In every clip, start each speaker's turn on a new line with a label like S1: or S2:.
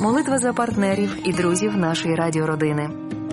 S1: Молитва за партнерів і друзів нашої радіородини.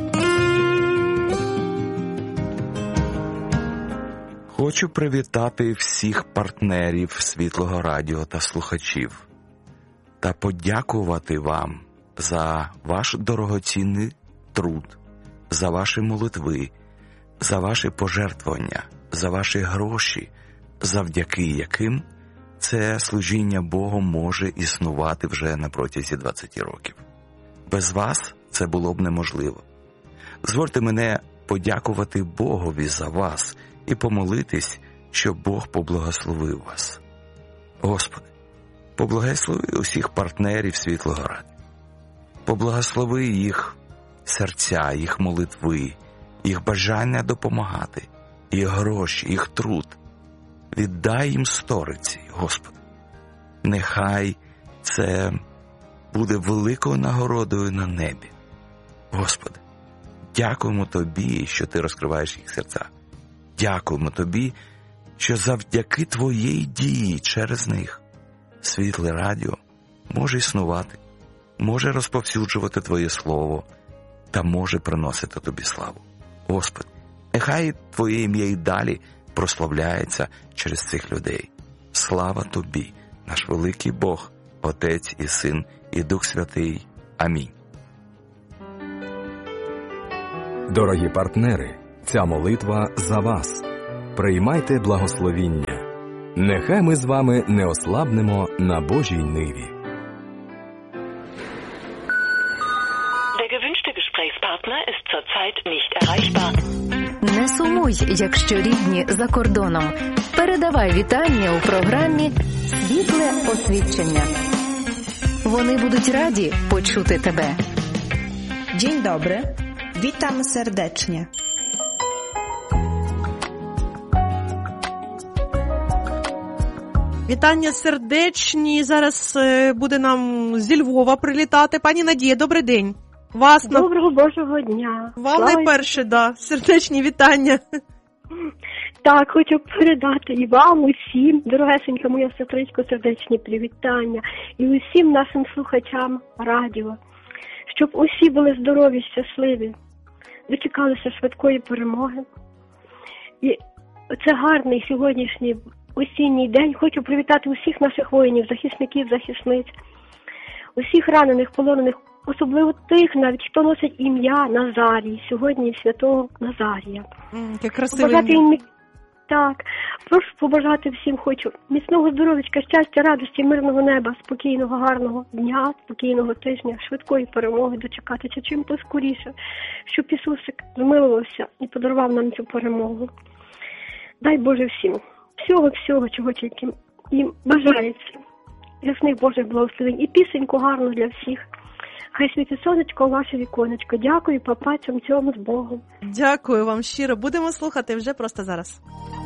S2: Хочу привітати всіх партнерів Світлого Радіо та слухачів та подякувати вам за ваш дорогоцінний труд, за ваші молитви, за ваші пожертвування, за ваші гроші, завдяки яким це служіння Богу може існувати вже на протязі 20 років. Без вас це було б неможливо. Дозвольте мене подякувати Богові за вас і помолитись, щоб Бог поблагословив вас. Господи, поблагослови усіх партнерів Світлого Радіо. Поблагослови їх серця, їх молитви, їх бажання допомагати, їх гроші, їх труд. Віддай їм сториці, Господи. Нехай це буде великою нагородою на небі. Господи, дякуємо Тобі, що Ти розкриваєш їх серця. Дякуємо Тобі, що завдяки Твоєї дії через них Світле Радіо може існувати, може розповсюджувати Твоє Слово та може приносити Тобі славу. Господи, нехай Твоє ім'я і далі прославляється через цих людей. Слава Тобі, наш великий Бог, Отець і Син і Дух Святий. Амінь.
S3: Дорогі партнери, ця молитва за вас. Приймайте благословіння. Нехай ми з вами не ослабнемо на Божій ниві.
S4: Der gewünschte Gesprächspartner ist zurzeit nicht erreichbar.
S1: Не сумуй, якщо рідні за кордоном. Передавай вітання у програмі «Світле освідчення». Вони будуть раді почути тебе.
S5: Dzień dobry, witam serdecznie.
S6: Вітання сердечні. Зараз буде нам зі Львова прилітати. Пані Надія, добрий день. Вас
S7: Доброго Божого дня.
S6: Вам найперше, да. Сердечні вітання.
S7: Так, хочу передати і вам усім, дорогесенька моя сестричко, сердечні привітання. І усім нашим слухачам радіо. Щоб усі були здорові, щасливі, дочекалися швидкої перемоги. І це гарний сьогоднішній осінній день. Хочу привітати усіх наших воїнів, захисників, захисниць, усіх ранених, полонених, особливо тих навіть, хто носить ім'я Назарій, сьогодні святого Назарія.
S6: Як красиве.
S7: Так, прошу побажати всім, хочу міцного здоров'ячка, щастя, радості, мирного неба, спокійного, гарного дня, спокійного тижня, швидкої перемоги дочекатися чим поскоріше, щоб Ісусик змилувався і подарував нам цю перемогу. Дай Боже всім всього, чого тільки їм бажається. Ясних Божих благословень і пісеньку гарну для всіх. Хай світить сонечко у ваше віконечко. Дякую, папа, цьому з Богом.
S6: Дякую вам щиро. Будемо слухати вже просто зараз.